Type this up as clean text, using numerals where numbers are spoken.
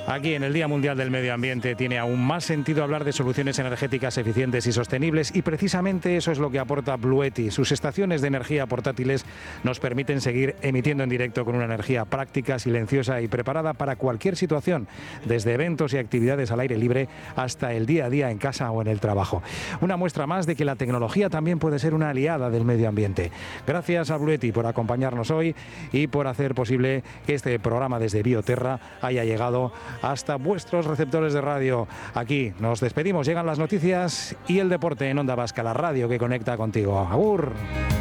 Aquí en el Día Mundial del Medio Ambiente tiene aún más sentido hablar de soluciones energéticas eficientes y sostenibles, y precisamente eso es lo que aporta Bluetti. Sus estaciones de energía portátiles nos permiten seguir emitiendo en directo con una energía práctica, silenciosa y preparada para cualquier situación, desde eventos y actividades al aire libre hasta el día a día en casa o en el trabajo. Una muestra más de que la tecnología también puede ser una aliada del medio ambiente. Gracias a Bluetti por acompañarnos hoy y por hacer posible que este programa desde Bioterra haya llegado hasta vuestros receptores de radio. Aquí nos despedimos, llegan las noticias y el deporte en Onda Vasca, la radio que conecta contigo. ¡Agur!